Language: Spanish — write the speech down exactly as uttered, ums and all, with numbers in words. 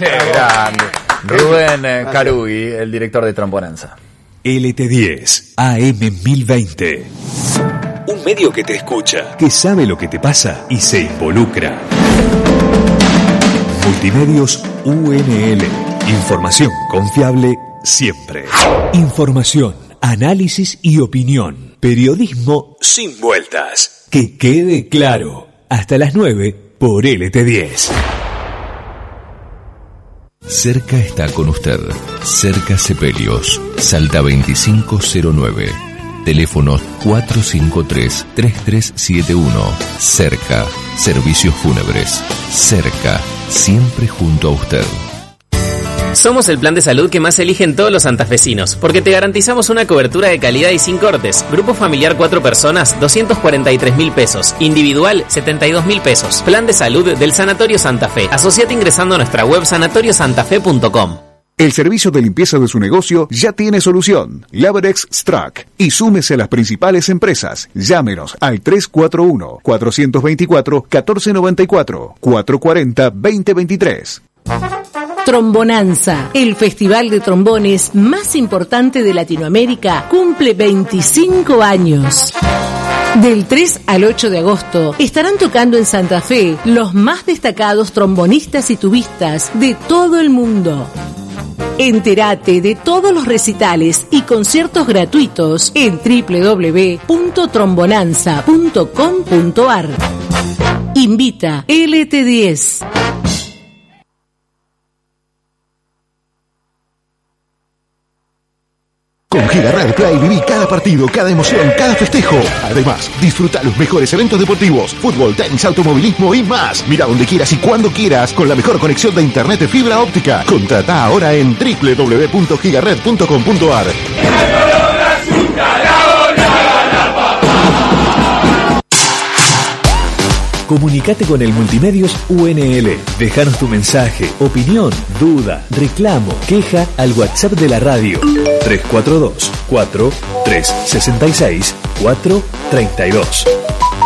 Qué grande. Rubén eh, Carugui, el director de Trombonanza. L T diez, A M mil veinte. Un medio que te escucha, que sabe lo que te pasa y se involucra. Multimedios U N L. Información confiable siempre. Información, análisis y opinión. Periodismo sin vueltas. Que quede claro. Hasta las nueve por L T diez. Cerca está con usted. Cerca Sepelios. Salta veinticinco cero nueve. Teléfonos cuatro cinco tres, tres tres siete uno. Cerca. Servicios fúnebres. Cerca. Siempre junto a usted. Somos el plan de salud que más eligen todos los santafesinos, porque te garantizamos una cobertura de calidad y sin cortes. Grupo familiar cuatro personas, doscientos cuarenta y tres mil pesos. Individual, setenta y dos mil pesos. Plan de salud del Sanatorio Santa Fe. Asociate ingresando a nuestra web sanatorio santa fe punto com. El servicio de limpieza de su negocio ya tiene solución. Laberex Strack. Y súmese a las principales empresas. Llámenos al tres cuatro uno, cuatro dos cuatro, uno cuatro nueve cuatro, cuatro cuatro cero, dos cero dos tres. Trombonanza, el festival de trombones más importante de Latinoamérica, cumple veinticinco años. Del tres al ocho de agosto estarán tocando en Santa Fe los más destacados trombonistas y tubistas de todo el mundo. Entérate de todos los recitales y conciertos gratuitos en doble u doble u doble u punto trombonanza punto com punto a r. Invita L T diez. Con Giga Play viví cada partido, cada emoción, cada festejo. Además, disfruta los mejores eventos deportivos, fútbol, tenis, automovilismo y más. Mira donde quieras y cuando quieras con la mejor conexión de internet de fibra óptica. Contrata ahora en doble u doble u doble u punto gigared punto com punto a r. Comunicate con el Multimedios U N L. Déjanos tu mensaje, opinión, duda, reclamo, queja al WhatsApp de la radio. tres cuatro dos, cuatro, tres seis seis, cuatro tres dos.